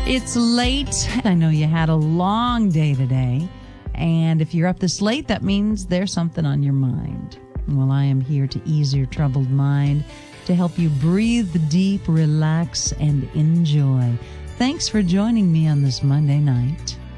It's late. I know you had a long day today. And if you're up this late, that means there's something on your mind. Well, I am here to ease your troubled mind, to help you breathe deep, relax, and enjoy. Thanks for joining me on this Monday night.